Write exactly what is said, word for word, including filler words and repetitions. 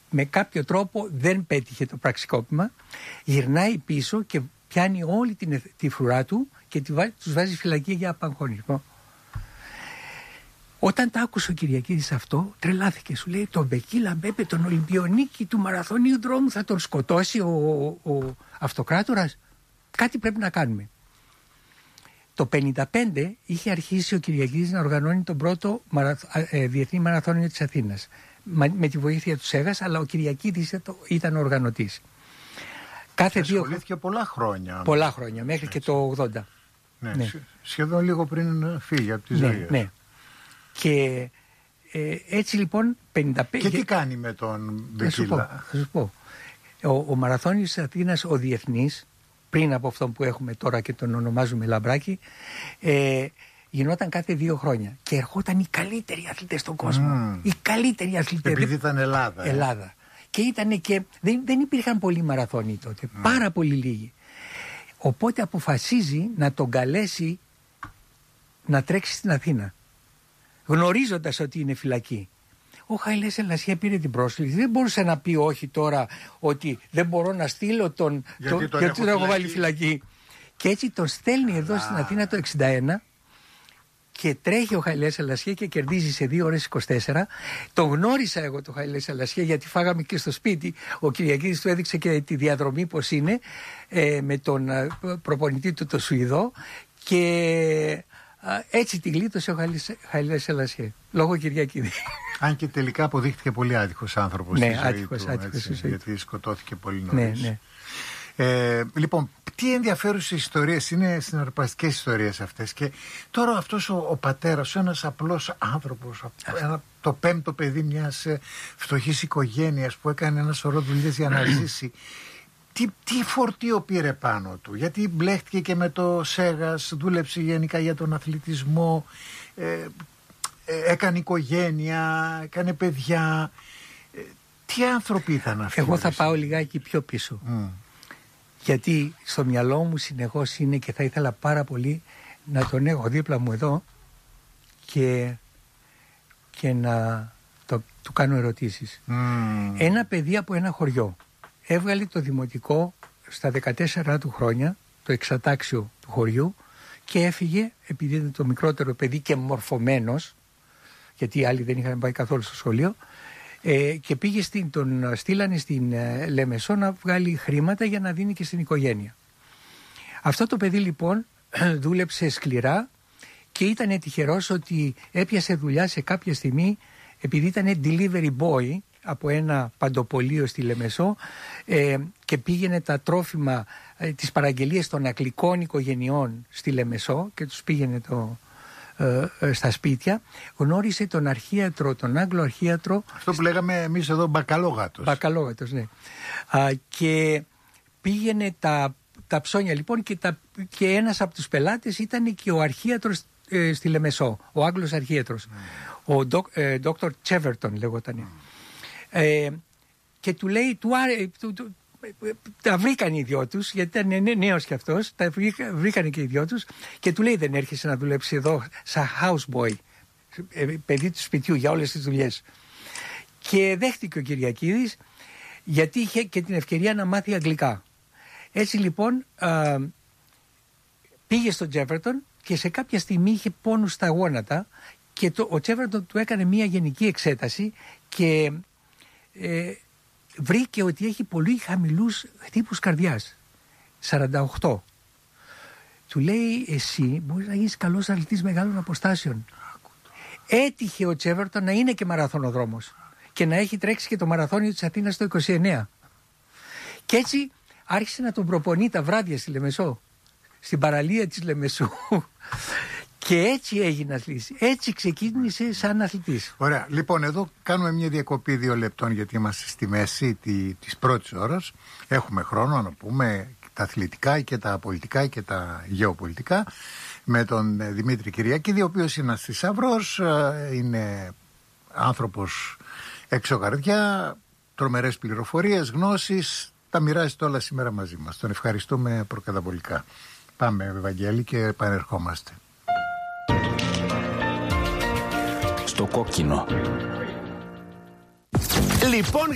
με κάποιο τρόπο δεν πέτυχε το πραξικόπημα, γυρνάει πίσω και πιάνει όλη την, τη φρουρά του και τη, τους βάζει φυλακή για απαγχωνισμό. Όταν τα άκουσε ο Κυριακίδης αυτό, τρελάθηκε. Σου λέει: τον Μπεκίλα Μπέπε, τον Ολυμπιονίκη του μαραθωνίου δρόμου, θα τον σκοτώσει ο, ο, ο αυτοκράτορας. Κάτι πρέπει να κάνουμε. Το πενήντα πέντε είχε αρχίσει ο Κυριακίδης να οργανώνει τον πρώτο μαραθ, ε, διεθνή μαραθώνιο της Αθήνας. Με, με τη βοήθεια του Σέγας, αλλά ο Κυριακίδης ήταν ο οργανωτής. Κάθε δύο... Ασχολήθηκε πολλά χρόνια. Πολλά χρόνια, μέχρι έτσι. Και το ογδόντα. Ναι, ναι. Σχεδόν λίγο πριν φύγει από τη ναι, ζωή. Ναι. Και ε, έτσι λοιπόν πενήντα πέντε... Και τι κάνει με τον Μπεκίλα? Θα σου πω. Ο, ο μαραθώνιος της Αθήνας, ο διεθνής, πριν από αυτόν που έχουμε τώρα και τον ονομάζουμε Λαμπράκη, ε, γινόταν κάθε δύο χρόνια. Και ερχόταν οι καλύτεροι αθλητές στον κόσμο. Mm. Οι καλύτεροι αθλητές. Επειδή ήταν Ελλάδα. Ε. Ελλάδα. Και ήταν και... Δεν, δεν υπήρχαν πολλοί μαραθώνοι τότε. Mm. Πάρα πολύ λίγοι. Οπότε αποφασίζει να τον καλέσει να τρέξει στην Αθήνα, γνωρίζοντας ότι είναι φυλακή. Ο Χαϊλέ Σελασιέ πήρε την πρόσκληση. Δεν μπορούσε να πει όχι τώρα, ότι δεν μπορώ να στείλω τον. Γιατί τον, τον έχω βάλει φυλακή. Και έτσι τον στέλνει εδώ στην Αθήνα το εξήντα ένα και τρέχει ο Χαϊλέ Σελασιέ και κερδίζει σε δύο ώρες είκοσι τέσσερα. Τον γνώρισα εγώ τον Χαϊλέ Σελασιέ, γιατί φάγαμε και στο σπίτι. Ο Κυριακίδης του έδειξε και τη διαδρομή πώς είναι, ε, με τον προπονητή του το Σουηδό. Και έτσι τη γλίτωσε ο Χαϊλέ Σελασιέ, λόγω Κυριακίδη. Αν και τελικά αποδείχθηκε πολύ άτυχος άνθρωπος, ναι, στη ζωή άτυχος, του, άτυχος έτσι, ζωή. γιατί σκοτώθηκε πολύ νωρίς. Ναι, ναι. Ε, λοιπόν, τι ενδιαφέρουσες ιστορίες, είναι συναρπαστικές ιστορίες αυτές. Και τώρα αυτός ο, ο πατέρας, ένας απλός άνθρωπος, ένα, το πέμπτο παιδί μιας ε, φτωχής οικογένειας που έκανε ένα σωρό δουλειές για να ζήσει, τι, τι φορτίο πήρε πάνω του? Γιατί μπλέχτηκε και με το Σέγας, δούλεψε γενικά για τον αθλητισμό, ε, ε, έκανε οικογένεια, έκανε παιδιά. Ε, τι άνθρωποι ήταν αυτοί? Εγώ θα πάω λιγάκι πιο πίσω. Mm. Γιατί στο μυαλό μου συνεχώς είναι και θα ήθελα πάρα πολύ να τον έχω δίπλα μου εδώ και, και να το, του κάνω ερωτήσεις. Mm. Ένα παιδί από ένα χωριό έβγαλε το δημοτικό στα δεκατέσσερα του χρόνια, το εξατάξιο του χωριού, και έφυγε, επειδή ήταν το μικρότερο παιδί και μορφωμένος, γιατί οι άλλοι δεν είχαν πάει καθόλου στο σχολείο, ε, και πήγε στην, τον στείλανε στην ε, Λεμεσό να βγάλει χρήματα για να δίνει και στην οικογένεια. Αυτό το παιδί λοιπόν δούλεψε σκληρά και ήταν τυχερός ότι έπιασε δουλειά σε κάποια στιγμή, επειδή ήταν delivery boy από ένα παντοπολείο στη Λεμεσό, ε, και πήγαινε τα τρόφιμα, ε, τις παραγγελίες των αγγλικών οικογενειών στη Λεμεσό και τους πήγαινε το, ε, ε, στα σπίτια. Γνώρισε τον αρχίατρο, τον Άγγλο αρχίατρο. Αυτό που λέγαμε εμείς εδώ μπακαλόγατος. Μπακαλόγατος, ναι. Α, και πήγαινε τα, τα ψώνια λοιπόν, και, τα, και ένας από τους πελάτες ήταν και ο αρχίατρος ε, στη Λεμεσό, ο Άγγλος αρχίατρος, mm. ο Δόκτωρ Τσέβερτον λεγόταν. Mm. Ε, και του λέει, του άρε, του, του, τα βρήκαν οι δυο τους, γιατί ήταν νέος κι αυτός, τα βρήκα, βρήκαν και οι δυο τους, και του λέει, δεν έρχεσαι να δουλέψει εδώ σαν houseboy, παιδί του σπιτιού, για όλες τις δουλειές? Και δέχτηκε ο Κυριακίδης, γιατί είχε και την ευκαιρία να μάθει αγγλικά. Έτσι λοιπόν α, πήγε στον Τσέβερτον και σε κάποια στιγμή είχε πόνους στα γόνατα, και το, ο Τσέβερτον του έκανε μια γενική εξέταση και ε, βρήκε ότι έχει πολύ χαμηλούς χτύπους καρδιάς, σαράντα οκτώ. Του λέει, εσύ μπορείς να γίνεις καλός αθλητής μεγάλων αποστάσεων. Έτυχε ο Τσέβερτον να είναι και μαραθωνοδρόμος και να έχει τρέξει και το μαραθώνιο της Αθήνας το είκοσι εννέα. Και έτσι άρχισε να τον προπονεί τα βράδια στη Λεμεσό, στην παραλία της Λεμεσού. Και έτσι έγινε αθλητής. Έτσι ξεκίνησε σαν αθλητής. Ωραία. Λοιπόν, εδώ κάνουμε μια διακοπή δύο λεπτών, γιατί είμαστε στη μέση τη, της πρώτης ώρας. Έχουμε χρόνο να πούμε τα αθλητικά και τα πολιτικά και τα γεωπολιτικά με τον Δημήτρη Κυριακίδη, ο οποίος είναι ένας θησαυρός, είναι άνθρωπος έξω καρδιά, τρομερές πληροφορίες, γνώσεις, τα μοιράζεται όλα σήμερα μαζί μας. Τον ευχαριστούμε προκαταβολικά. Πάμε, Ευαγγέλη, και επανερχόμαστε. Στο κόκκινο. Λοιπόν,